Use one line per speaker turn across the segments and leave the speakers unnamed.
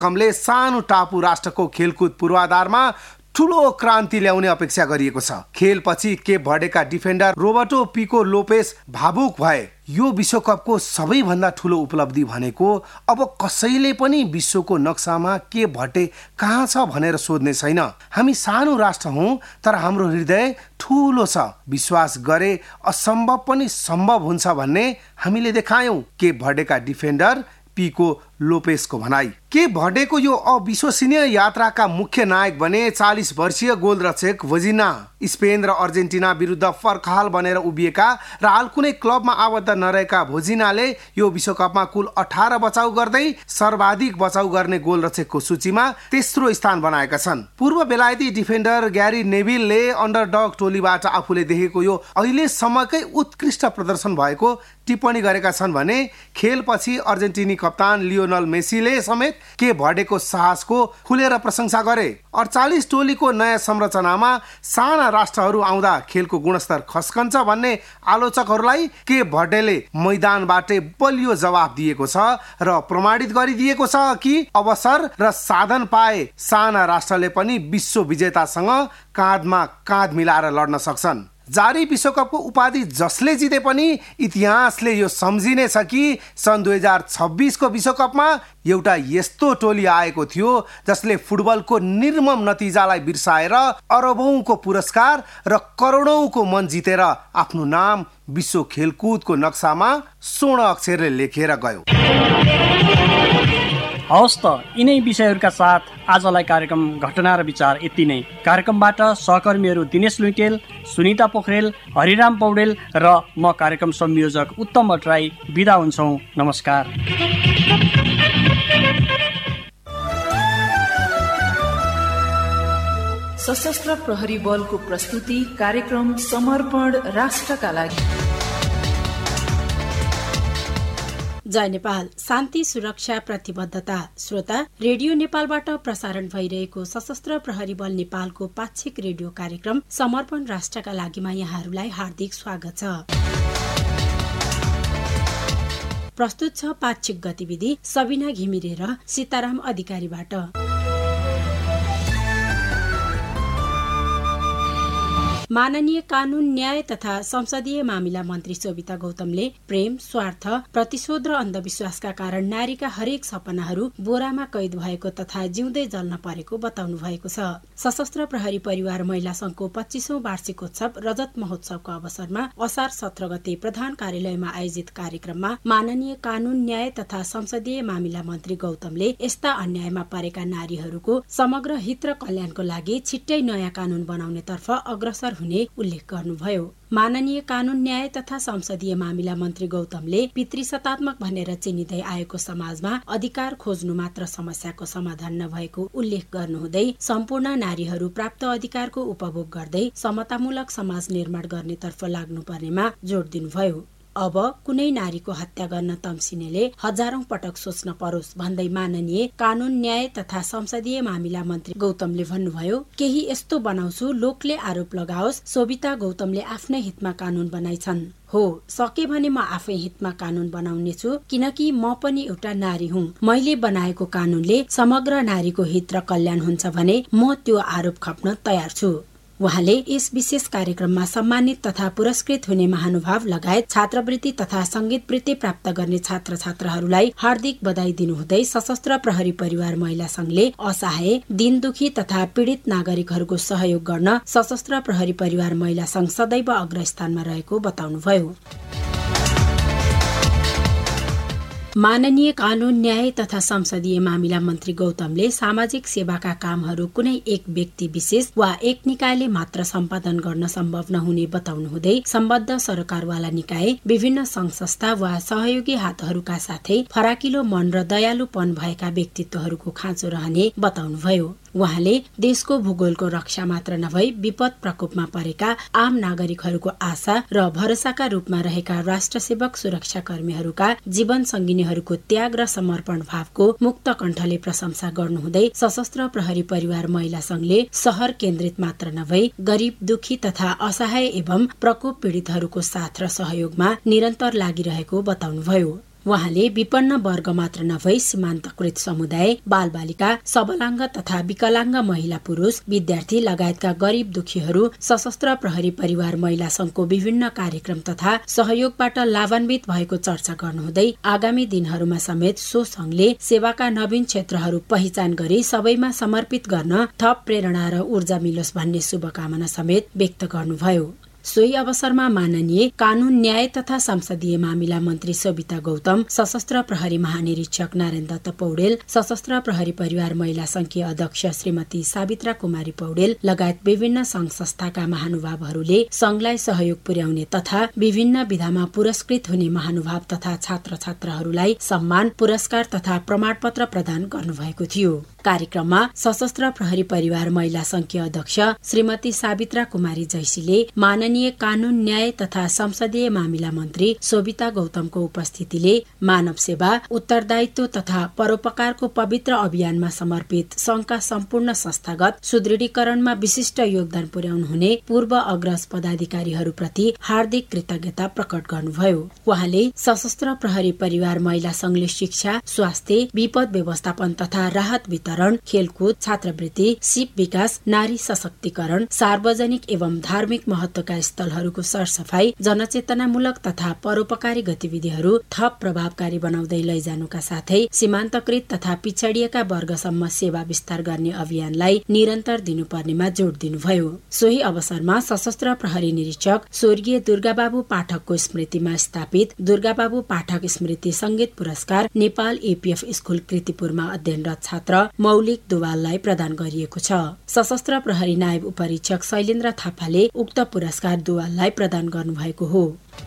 कमले सानो टापु राष्ट्रको खेलकुद पूर्वाधारमा ठूलो क्रान्ति ल्याउने अपेक्षा गरिएको छ। खेलपछि Cape भर्डेका defender Roberto pico Lopez भावुक भए। यो विश्वकपको सबैभन्दा ठूलो उपलब्धि भनेको अब कसैले पनि विश्वको नक्सामा केप भर्डे कहाँ छ भनेर सोध्ने छैन। हामी सानो राष्ट्र हौं, तर हाम्रो हृदय ठूलो छ। विश्वास गरे असम्भव पनि सम्भव हुन्छ भन्ने हामीले देखायौं। केप भर्डेका डिफेन्डर पिको लोपेसको भनाई। केप भर्डेको यो अविश्वसनीय यात्राका मुख्य नायक बने 40 वर्षीय गोलरक्षक भोजिना। स्पेन र अर्जेन्टिना विरुद्ध फर्कहाल बनेर उभिएका र हाल कुनै क्लबमा आबद्ध नरहेका भोजिनाले यो विश्वकपमा कुल 18 बचाउ गर्दै सर्वाधिक बचाउ गर्ने गोलरक्षकको सूचीमा तेस्रो स्थान बनाएका छन्। पूर्व बेलायती डिफेन्डर ग्यारी नेभिलले अन्डरडग टोलीबाट आफूले देखेको यो अहिलेसम्मकै उत्कृष्ट प्रदर्शन भएको टिप्पणी गरेका छन् भने खेलपछि अर्जेन्टिनी कप्तान लियोनल मेसीले समेत केप भर्डेको साहसको खुलेर प्रशंसा गरे। 48 टोलीको नयाँ संरचनामा साना राष्ट्रहरू आउँदा खेलको गुणस्तर खस्कन्छ भन्ने आलोचकहरूलाई केप भर्डेले मैदानबाटै बलियो जवाफ दिएको छ र प्रमाणित गरिदिएको छ कि अवसर र साधन पाए साना राष्ट्रले पनि विश्व विजेतासँग काँधमा काँध मिलाएर लड्न सक्छन्। जारी विश्वकपको उपाधि जसले जिते पनि इतिहासले यो सम्झिने छ कि सन् 2026 को विश्वकपमा एउटा यस्तो टोली आएको थियो जसले फुटबलको निर्मम नतिजालाई बिर्साएर अरबौंको पुरस्कार र करोडौंको मन जितेर आफ्नो नाम विश्व खेलकुदको नक्सामा स्वर्ण अक्षरले लेखेर गयो।
हवस् त, यिनै विषयहरूका साथ आजलाई कार्यक्रम घटना र विचार यति नै। कार्यक्रमबाट सहकर्मीहरू दिनेश लुइटेल, सुनिता पोखरेल, हरिराम पौडेल र म कार्यक्रम संयोजक उत्तम भट्टराई बिदा हुन्छौँ। नमस्कार।
सशस्त्र प्रहरी बलको प्रस्तुति कार्यक्रम समर्पण राष्ट्रका लागि।
जय नेपाल, शान्ति सुरक्षा प्रतिबद्धता। श्रोता, रेडियो नेपालबाट प्रसारण भइरहेको सशस्त्र प्रहरी बल नेपालको पाक्षिक रेडियो कार्यक्रम समर्पण राष्ट्रका लागिमा यहाँहरूलाई हार्दिक स्वागत छ। प्रस्तुत छ पाक्षिक गतिविधि सबिना घिमिरे र सीताराम अधिकारीबाट। माननीय कानून न्याय तथा संसदीय मामिला मन्त्री सोभिता गौतमले प्रेम, स्वार्थ, प्रतिशोध र अन्धविश्वासका कारण नारीका हरेक सपनाहरू बोरामा कैद भएको तथा जिउँदै जल्न परेको बताउनु भएको छ। सशस्त्र प्रहरी परिवार महिला संघको 25औं वार्षिकोत्सव रजत महोत्सवको अवसरमा असार 17 गते प्रधान कार्यालयमा आयोजित कार्यक्रममा माननीय कानून न्याय तथा संसदीय मामिला मन्त्री गौतमले यस्ता अन्यायमा परेका नारीहरूको समग्र हित र कल्याणको लागि छिट्टै नयाँ कानून बनाउनेतर्फ अग्रसर हुने उल्लेख गर्नुभयो। माननीय कानून न्याय तथा संसदीय मामिला मन्त्री गौतमले पितृसत्तात्मक भनेर चिनिँदै आएको समाजमा अधिकार खोज्नु मात्र समस्याको समाधान नभएको उल्लेख गर्नुहुँदै सम्पूर्ण नारीहरू प्राप्त अधिकारको उपभोग गर्दै समतामूलक समाज निर्माण गर्नेतर्फ लाग्नुपर्नेमा जोड दिनुभयो। अब कुनै नारीको हत्या गर्न तम्सिनेले हजारौं पटक सोच्न परोस् भन्दै माननीय कानून न्याय तथा संसदीय मामिला मन्त्री गौतमले भन्नुभयो, केही यस्तो बनाउँछु लोकले आरोप लगाओस् सोभिता गौतमले आफ्नै हितमा कानून बनाइछन्। हो, सके भने म आफै हितमा कानून बनाउने छु, किनकि म पनि एउटा नारी हुँ। मैले बनाएको कानूनले समग्र नारीको हित र कल्याण हुन्छ भने म त्यो आरोप खप्न तयार छु। उहाँले यस विशेष कार्यक्रममा सम्मानित तथा पुरस्कृत हुने महानुभाव लगायत छात्रवृत्ति तथा संगीतवृत्ति प्राप्त गर्ने छात्र छात्राहरूलाई हार्दिक बधाई दिनुहुँदै सशस्त्र प्रहरी परिवार महिला संघले असहाय, दीनदुखी तथा पीडित नागरिकहरूको सहयोग गर्न सशस्त्र प्रहरी परिवार महिला संघ सदैव अग्रस्थानमा रहेको बताउनुभयो। माननीय कानून न्याय तथा संसदीय मामिला मन्त्री गौतमले सामाजिक सेवाका कामहरू कुनै एक व्यक्ति विशेष वा एक निकायले मात्र सम्पादन गर्न सम्भव नहुने बताउनुहुँदै सम्बद्ध सरकारवाला निकाय, विभिन्न संघ संस्था वा सहयोगी हातहरूका साथै फराकिलो मन र दयालुपन भएका व्यक्तित्वहरूको खाँचो रहने बताउनुभयो। उहाँले देशको भूगोलको रक्षा मात्र नभई विपद प्रकोपमा परेका आम नागरिकहरूको आशा र भरोसाका रूपमा रहेका राष्ट्र सेवक सुरक्षा कर्मीहरूका जीवन संगिनीहरूको त्याग र समर्पण भावको मुक्त कण्ठले प्रशंसा गर्नुहुँदै सशस्त्र प्रहरी परिवार महिला संघले शहर केन्द्रित मात्र नभई गरीब, दुखी तथा असहाय एवं प्रकोप पीडितहरूको साथ र सहयोगमा निरन्तर लागिरहेको बताउनुभयो। उहाँले विपन्न वर्ग मात्र नभई सीमान्तकृत समुदाय, बालबालिका, सबलाङ्ग तथा विकलाङ्ग महिला पुरुष, विद्यार्थी लगायतका गरिब दुखीहरू सशस्त्र प्रहरी परिवार महिला संघको विभिन्न कार्यक्रम तथा सहयोगबाट लाभान्वित भएको चर्चा गर्नुहुँदै आगामी दिनहरूमा समेत सो संघले सेवाका नवीन क्षेत्रहरू पहिचान गरी सबैमा समर्पित गर्न थप प्रेरणा र ऊर्जा मिलोस् भन्ने शुभकामना समेत व्यक्त गर्नुभयो। सोही अवसरमा माननीय कानून, न्याय तथा संसदीय मामिला मन्त्री सविता गौतम, सशस्त्र प्रहरी महानिरीक्षक नारायण दत्त पौडेल, सशस्त्र प्रहरी परिवार महिला संघीय अध्यक्ष श्रीमती सावित्रा कुमारी पौडेल लगायत विभिन्न संघ संस्थाका महानुभावहरूले संघलाई सहयोग पुर्याउने तथा विभिन्न विधामा पुरस्कृत हुने महानुभाव तथा छात्र छात्राहरूलाई सम्मान, पुरस्कार तथा प्रमाणपत्र प्रदान गर्नुभएको थियो। कार्यक्रममा सशस्त्र प्रहरी परिवार महिला संघीय अध्यक्ष श्रीमती सावित्रा कुमारी जैसीले माननीय कानून, न्याय तथा संसदीय मामिला मन्त्री सविता गौतमको उपस्थितिले मानव सेवा, उत्तरदायित्व तथा परोपकारको पवित्र अभियानमा समर्पित संघका सम्पूर्ण संस्थागत सुदृढीकरणमा विशिष्ट योगदान पुर्याउनुहुने पूर्व अग्रज पदाधिकारीहरूप्रति हार्दिक कृतज्ञता प्रकट गर्नुभयो। उहाँले सशस्त्र प्रहरी परिवार महिला संघले शिक्षा, स्वास्थ्य, विपद व्यवस्थापन तथा राहत वितरण, खेलकुद, छात्रवृत्ति, सिप विकास, नारी सशक्तिकरण, सार्वजनिक एवं धार्मिक महत्वका स्थलहरूको सरसफाई, जनचेतनामूलक तथा परोपकारी गतिविधिहरू थप प्रभावकारी बनाउँदै लैजानुका साथै सीमान्तकृत तथा पिछडिएका वर्गसम्म सेवा विस्तार गर्ने अभियानलाई निरन्तर दिनुपर्नेमा जोड़ दिनुभयो। सोही अवसरमा सशस्त्र प्रहरी निरीक्षक स्वर्गीय दुर्गाबाबु पाठकको स्मृतिमा स्थापित दुर्गाबाबु पाठक स्मृति संगीत पुरस्कार नेपाल एपीएफ स्कूल कृतिपुरमा अध्ययनरत छात्र मौलिक दुवाललाई प्रदान गरिएको छ। सशस्त्र प्रहरी नायब उपरीक्षक शैलेन्द्र थापाले उक्त पुरस्कार दुवाललाई प्रदान गर्नुभएको हो।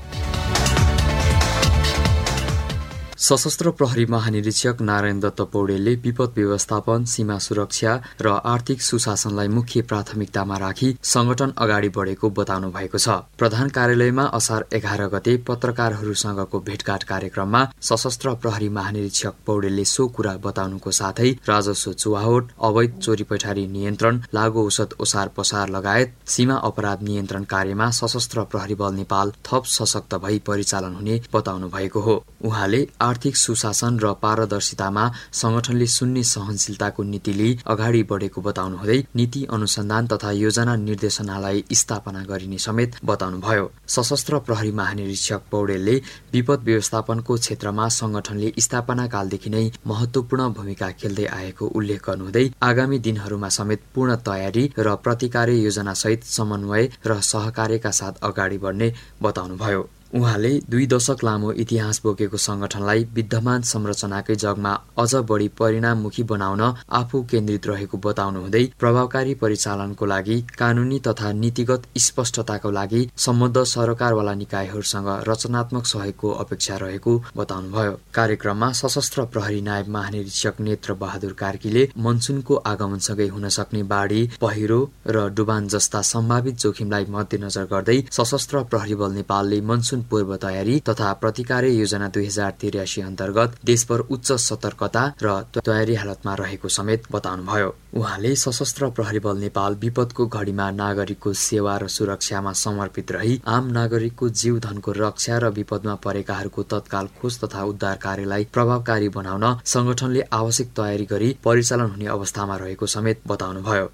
सशस्त्र प्रहरी महानिरीक्षक नारायण दत्त पौडेलले विपद व्यवस्थापन, सीमा सुरक्षा र आर्थिक सुशासनलाई मुख्य प्राथमिकतामा राखी संगठन अगाडि बढेको बताउनु भएको छ। प्रधान कार्यालयमा असार 11 गते पत्रकारहरूसँगको भेटघाट कार्यक्रममा सशस्त्र प्रहरी महानिरीक्षक पौडेलले सो कुरा बताउनुको साथै राजस्व चुहावट, अवैध चोरी पैठारी नियन्त्रण, लागू औषध ओसार पसार लगायत सीमा अपराध नियन्त्रण कार्यमा सशस्त्र प्रहरी बल नेपाल थप सशक्त भई परिचालन हुने बताउनु भएको हो। उहाँले आर्थिक सुशासन र पारदर्शितामा संगठनले शून्य सहनशीलताको नीति लिई अगाडि बढेको बताउनु हुँदै नीति अनुसन्धान तथा योजना निर्देशनालय स्थापना गरिने समेत बताउनुभयो। सशस्त्र प्रहरी महानिरीक्षक पौडेलले विपद व्यवस्थापनको क्षेत्रमा संगठनले स्थापना कालदेखि नै महत्वपूर्ण भूमिका खेल्दै आएको उल्लेख गर्नुहुँदै आगामी दिनहरूमा समेत पूर्ण तयारी र प्रतिकार्य योजना सहित समन्वय र सहकार्यका साथ अगाडि बढ्ने बताउनुभयो। उहाँले 2 दशक लामो इतिहास बोकेको संगठनलाई विद्यमान संरचनाकै जगमा अझ बढी परिणाममुखी बनाउन आफू केन्द्रित रहेको बताउनु हुँदै प्रभावकारी परिचालनको लागि कानूनी तथा नीतिगत स्पष्टताको लागि सम्बद्ध सरकारवाला निकायहरूसँग रचनात्मक सहयोगको अपेक्षा रहेको बताउनुभयो। कार्यक्रममा सशस्त्र प्रहरी नायब महानिरीक्षक नेत्र बहादुर कार्कीले मनसुनको आगमनसँगै हुन सक्ने बाढी, पहिरो र डुबान जस्ता सम्भावित जोखिमलाई मध्यनजर गर्दै सशस्त्र प्रहरी बल नेपालले मनसुन पूर्व तयारी तथा प्रतिकार्य योजना 2083 अन्तर्गत देशभर उच्च सतर्कता र तयारी हालतमा रहेको समेत बताउनुभयो। उहाँले सशस्त्र प्रहरी बल नेपाल विपदको घडीमा नागरिकको सेवा र सुरक्षामा समर्पित रही आम नागरिकको जीव धनको रक्षा र विपदमा परेकाहरूको तत्काल खोज तथा उद्धार कार्यलाई प्रभावकारी बनाउन संगठनले आवश्यक तयारी गरी परिचालन हुने अवस्थामा रहेको समेत बताउनुभयो।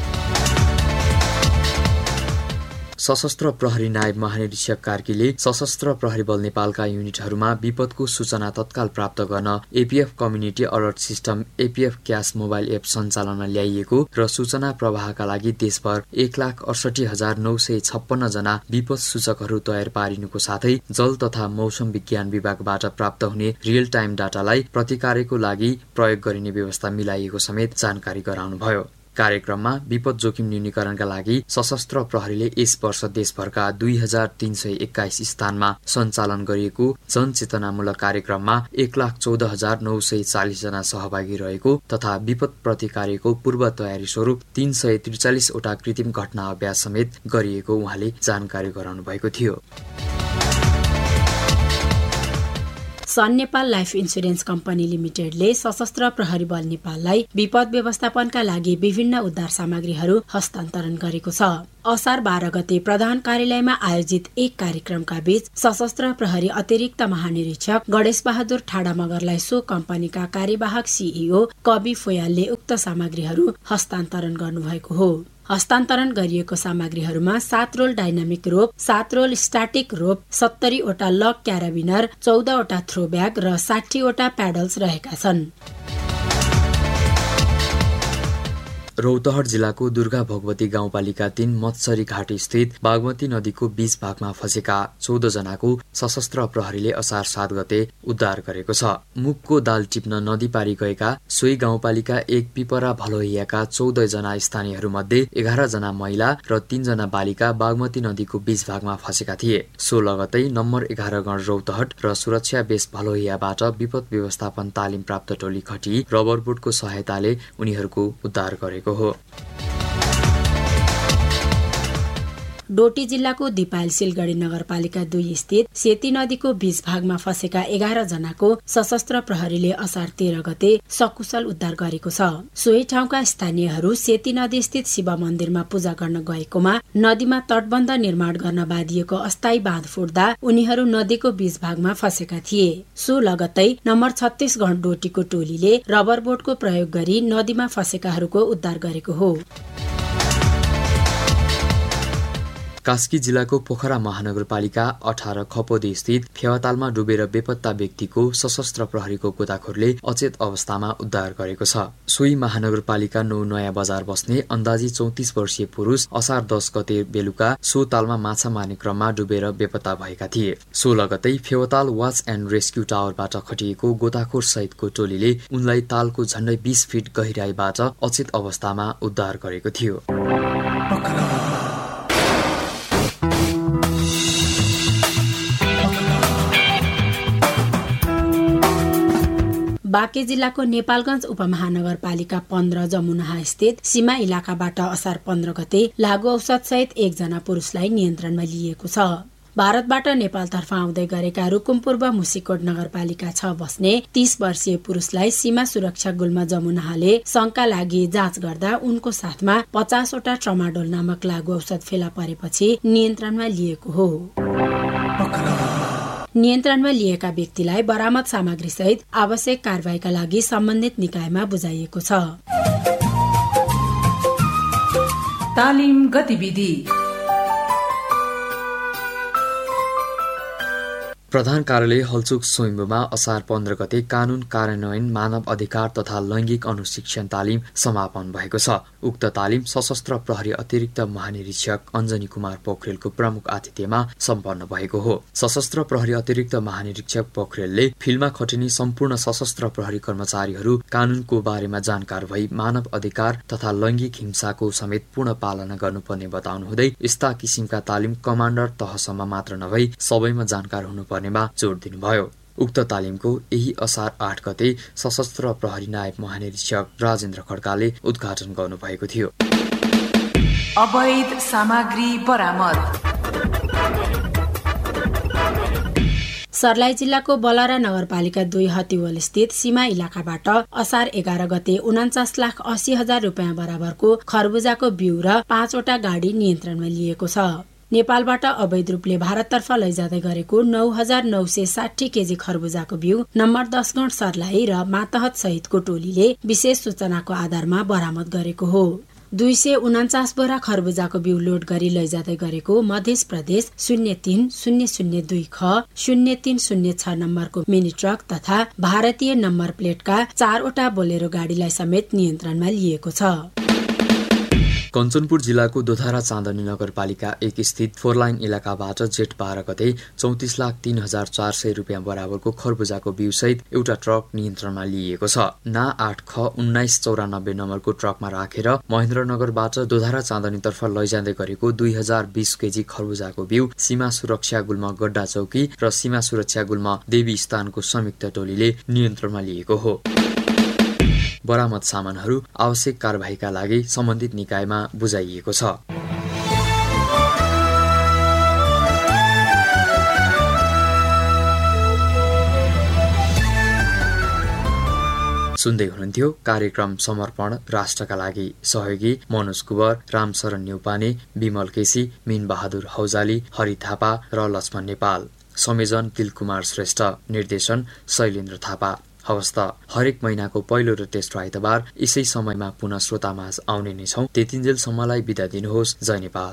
सशस्त्र प्रहरी नायब महानिरीक्षक कार्कीले सशस्त्र प्रहरी बल नेपालका युनिटहरूमा विपदको सूचना तत्काल प्राप्त गर्न APF community alert system APF cash mobile app सञ्चालनमा ल्याइएको र सूचना प्रवाहका लागि देशभर 1,68,956 जना विपद सूचकहरू तयार पारिनुको साथै जल तथा मौसम विज्ञान विभागबाट प्राप्त हुने रियल टाइम डाटालाई प्रतिकार्यको लागि प्रयोग गरिने व्यवस्था मिलाइएको समेत जानकारी गराउनुभयो। कार्यक्रममा विपद जोखिम न्यूनीकरणका लागि सशस्त्र प्रहरीले यस वर्ष देशभरका 2321 स्थानमा सञ्चालन गरिएको जनचेतनामूलक कार्यक्रममा 1,14,940 जना सहभागी रहेको तथा विपद प्रतिकार्यको पूर्व तयारी स्वरूप 343 वटा कृत्रिम घटना अभ्यास समेत गरिएको उहाँले जानकारी गराउनु भएको थियो।
सन नेपाल लाइफ इन्स्योरेन्स कम्पनी लिमिटेडले सशस्त्र प्रहरी बल नेपाललाई विपद व्यवस्थापनका लागि विभिन्न उद्धार सामग्रीहरू हस्तान्तरण गरेको छ। असार 12 गते प्रधान कार्यालयमा आयोजित एक कार्यक्रमका बीच सशस्त्र प्रहरी अतिरिक्त महानिरीक्षक गणेश बहादुर ठाडा मगरलाई सो कम्पनीका कार्यवाहक सीईओ कवि फोयालले उक्त सामग्रीहरू हस्तान्तरण गर्नुभएको हो। हस्तान्तरण गरिएको सामग्रीहरूमा 7 रोल डाइनामिक रोप, 7 रोल स्ट्याटिक रोप, 70 वटा लक क्याराबिनर, 14 वटा थ्रो ब्याग र 60 वटा प्याडल्स रहेका छन्।
रौतहट जिल्लाको दुर्गा भगवती गाउँपालिका 3 मत्सरी घाटी स्थित बागमती नदीको बीच भागमा फँसेका 14 जनाको सशस्त्र प्रहरीले असार 7 गते उद्धार गरेको छ। मुखको दाल टिप्न नदी पारी गएका सोही गाउँपालिका 1 पिपरा भलोहियाका 14 जना स्थानीयहरू मध्ये 11 जना महिला र 3 जना बालिका बागमती नदीको बीच भागमा फँसेका थिए। सो लगतै नम्बर 11 गण रौतहट र सुरक्षा बेस भलोहियाबाट विपद व्यवस्थापन तालिम प्राप्त टोली खटी रबर बोटको सहायताले उनीहरूको उद्धार गरेको हो।
डोटी जिल्लाको दिपायल सिलगढी नगरपालिका 2 स्थित सेती नदीको बीच भागमा फँसेका 11 जनाको सशस्त्र प्रहरीले असार 13 गते सकुशल उद्धार गरेको छ। सोही ठाउँका स्थानीयहरू सेती नदी स्थित शिव मन्दिरमा पूजा गर्न गएकोमा नदीमा तटबन्ध निर्माण गर्न बाँधिएको अस्थायी बाँध फुट्दा उनीहरू नदीको बीच भागमा फँसेका थिए। सो लगतै नम्बर 36 गण डोटीको टोलीले रबर बोटको प्रयोग गरी नदीमा फँसेकाहरूको उद्धार गरेको हो।
कास्की जिल्लाको पोखरा महानगरपालिका 18 खपोदी स्थित फेवातालमा डुबेर बेपत्ता व्यक्तिको सशस्त्र प्रहरीको गोताखोरले अचेत अवस्थामा उद्धार गरेको छ। सोही महानगरपालिका 9 नयाँ बजार बस्ने अन्दाजी 34 वर्षीय पुरुष असार 10 गते बेलुका सो तालमा माछा मार्ने क्रममा डुबेर बेपत्ता भएका थिए। सो लगतै फेवाताल वाच एन्ड रेस्क्यु टावरबाट खटिएको गोताखोर सहितको टोलीले उनलाई तालको झण्डै 20 फिट गहिराईबाट अचेत अवस्थामा उद्धार गरेको थियो।
बाँके जिल्लाको नेपालगञ्ज उपमहानगरपालिका 15 जमुनाहा स्थित सीमा इलाकाबाट असार 15 गते लागु औषध सहित 1 जना पुरुषलाई नियन्त्रणमा लिएको छ। भारतबाट नेपालतर्फ आउँदै गरेका रुकुम पूर्व मुसिकोट नगरपालिका 6 बस्ने 30 वर्षीय पुरुषलाई सीमा सुरक्षा गुल्म जमुनाहाले शंका लागि जाँच गर्दा उनको साथमा 50 वटा ट्रमाडोल नामक लागु औषध फेला परेपछि नियन्त्रणमा लिएको हो। नियन्त्रणमा लिएका व्यक्तिलाई बरामद सामग्री सहित आवश्यक कारबाहीका लागि सम्बन्धित निकायमा बुझाइएको छ।
तालिम गतिविधि
प्रधान कार्यालय हलचुक स्वयम्भूमा असार 15 गते कानून कार्यान्वयन मानव अधिकार तथा लैंगिक अनुशिक्षण तालिम समापन भएको छ। उक्त तालिम सशस्त्र प्रहरी अतिरिक्त महानिरीक्षक अञ्जनी कुमार पोखरेलको प्रमुख आतिथ्यमा सम्पन्न भएको हो। सशस्त्र प्रहरी अतिरिक्त महानिरीक्षक पोखरेलले फिल्डमा खटिने सम्पूर्ण सशस्त्र प्रहरी कर्मचारीहरू कानूनको बारेमा जानकार भई मानव अधिकार तथा लैंगिक हिंसाको समेत पूर्ण पालना गर्नुपर्ने बताउनुहुँदै यस्ता किसिमका तालिम कमान्डर तहसम्म मात्र नभई सबैमा जानकार हुनुपर्नेमा जोड दिनुभयो। उक्त तालिमको यही असार 8 गते सशस्त्र प्रहरी नायब महानिरीक्षक राजेन्द्र खड्काले उद्घाटन गर्नुभएको थियो।
अवैध सामग्री बरामद।
सर्लाही जिल्लाको बलारा नगरपालिका 2 हतिवल स्थित सीमा इलाकाबाट असार 11 गते 49,80,000 रुपियाँ बराबरको खरबुजाको बिउ र 5 वटा गाडी नियन्त्रणमा लिएको छ। नेपालबाट अवैध रूपले भारततर्फ लैजाँदै गरेको 9,960 केजी खरबुजाको बिउ नम्बर 10 गण सर्लाही र मातहत सहितको टोलीले विशेष सूचनाको आधारमा बरामद गरेको हो। 249 बोरा खरबुजाको बिउ लोड गरी लैजाँदै गरेको मध्य प्रदेश 03002 ख 0306 नम्बरको मिनी ट्रक तथा भारतीय नम्बर प्लेटका 4 वटा बोलेरो गाडीलाई समेत नियन्त्रणमा लिएको छ।
कञ्चनपुर जिल्लाको दोधारा चाँदनी नगरपालिका 1 स्थित 4 लाइन इलाकाबाट जेठ 12 गते 34,03,400 रुपियाँ बराबरको खरबुजाको बिउ सहित एउटा ट्रक नियन्त्रणमा लिएको छ। ना 8 ख 1994 नम्बरको ट्रकमा राखेर महेन्द्रनगरबाट दोधारा चाँदनीतर्फ लैजाँदै गरेको 2020 केजी खरबुजाको बिउ सीमा सुरक्षा गुल्म गड्डा चौकी र सीमा सुरक्षा गुल्म देवी स्थानको संयुक्त टोलीले नियन्त्रणमा लिएको हो। बरामद सामानहरू आवश्यक कारबाहीका लागि सम्बन्धित निकायमा बुझाइएको छ। सुन्दै हुनुहुन्थ्यो कार्यक्रम समर्पण राष्ट्रका लागि। सहयोगी मनोज कुवर, रामशरण न्यौपाने, विमल केसी, मीन बहादुर हौजाली, हरि थापा र लक्ष्मण नेपाल। संयोजन तिलकुमार श्रेष्ठ, निर्देशन शैलेन्द्र थापा। हवस् त, हरेक महिनाको पहिलो र तेस्रो आइतबार यसै समयमा पुनः श्रोतामाझ आउने नै छौं। त्यतिन्जेलसम्मलाई बिदा दिनुहोस्। जय नेपाल।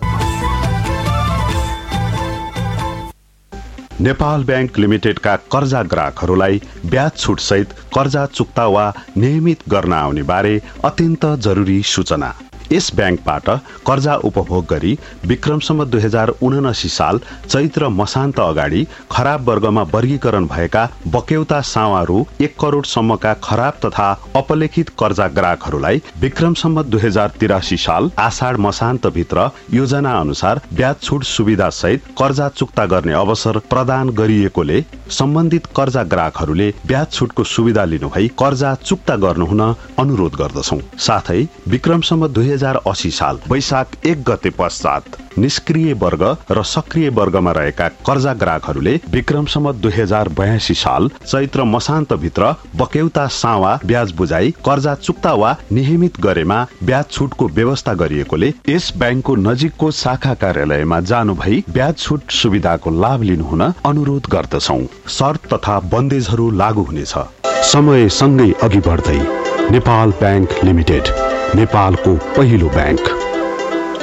नेपाल बैंक लिमिटेडका कर्जा ग्राहकहरूलाई ब्याज छुट सहित कर्जा चुक्ता वा नियमित गर्न आउने बारे अत्यन्त जरुरी सूचना। यस ब्याङ्कबाट कर्जा उपभोग गरी विक्रमसम्म 2079 साल चैत्र मसान्त अगाडि खराब वर्गमा वर्गीकरण भएका बक्यौता सावा रु 1 करोडसम्मका खराब तथा अपलेखित कर्जा ग्राहकहरूलाई विक्रमसम्म 2083 साल आषाढ मसान्त भित्र योजना अनुसार ब्याज छुट सुविधा सहित कर्जा चुक्ता गर्ने अवसर प्रदान गरिएकोले सम्बन्धित कर्जा ग्राहकहरूले ब्याज छुटको सुविधा लिनुभई कर्जा चुक्ता गर्नुहुन अनुरोध गर्दछौं। साथै विक्रमसम्म 2080 साल वैशाख 1 गते पश्चात निष्क्रिय वर्ग र सक्रिय वर्गमा रहेका कर्जा ग्राहकहरूले विक्रमसम्म 2082 साल चैत्र मसान्त भित्र बक्यौता सावा ब्याज बुझाई कर्जा चुक्ता वा नियमित गरेमा ब्याज छुटको व्यवस्था गरिएकोले यस ब्याङ्कको नजिकको शाखा कार्यालयमा जानु भई ब्याज छुट सुविधाको लाभ लिनुहुन अनुरोध गर्दछौं। शर्त तथा बन्देजहरू लागू हुनेछ। समय सँगै अघि बढ्दै नेपाल बैंक लिमिटेड, नेपालको पहिलो ब्याङ्क।